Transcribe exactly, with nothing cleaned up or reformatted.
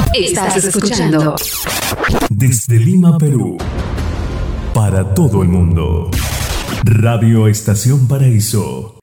Estás escuchando desde Lima, Perú, para todo el mundo. Radio Estación Paraíso.